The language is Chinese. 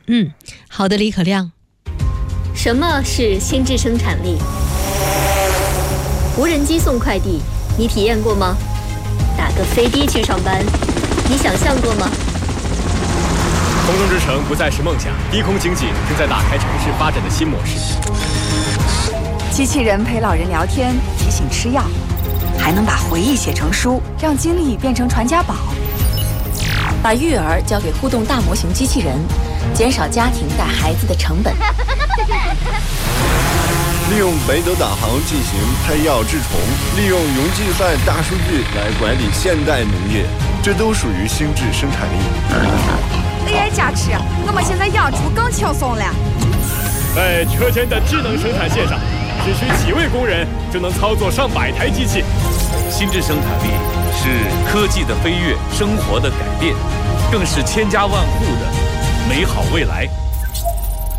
好的，李可亮。 什么是心智生产力？无人机送快递，你体验过吗？打个飞的去上班，你想象过吗？ 空中之城不再是梦想，低空经济正在打开城市发展的新模式。 机器人陪老人聊天，提醒吃药，还能把回忆写成书，让经历变成传家宝。 把育儿交给互动大模型机器人，减少家庭带孩子的成本。 利用北斗导航进行配药治虫，利用云计算大数据来管理现代农业，这都属于心智生产力。 AI 加持，我们现在养猪更轻松了。 在车间的智能生产线上，只需几位工人就能操作上百台机器。 心智生产力是科技的飞跃，生活的改变，更是千家万户的美好未来。